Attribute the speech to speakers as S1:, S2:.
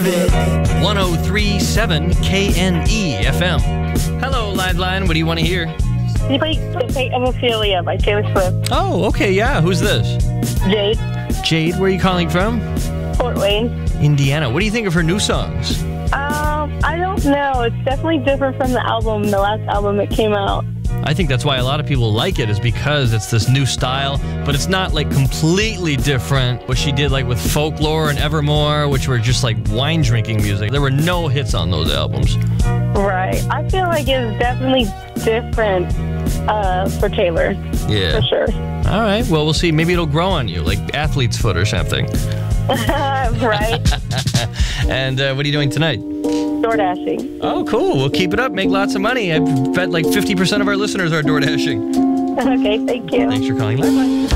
S1: it.
S2: 103.7 KNE FM. Hello, Landline. What do you want to hear?
S3: Can you play The Fate of Ophelia by Taylor Swift?
S2: Oh, okay, yeah. Who's this?
S3: Jade,
S2: Jade, where are you calling from?
S3: Fort Wayne.
S2: Indiana. What do you think of her new songs?
S3: I don't know. It's definitely different from the last album that came out.
S2: I think that's why a lot of people like it, is because it's this new style, but it's not like completely different what she did like with Folklore and Evermore, which were just like wine drinking music. There were no hits on those albums.
S3: Right. I feel like it's definitely different for Taylor.
S2: Yeah.
S3: For sure.
S2: All right. Well, we'll see. Maybe it'll grow on you, like athlete's foot or something.
S3: Right.
S2: And what are you doing tonight?
S3: Door dashing.
S2: Oh, cool. We'll keep it up. Make lots of money. I bet like 50% of our listeners are door dashing.
S3: Okay, thank you.
S2: Thanks for calling. Bye-bye.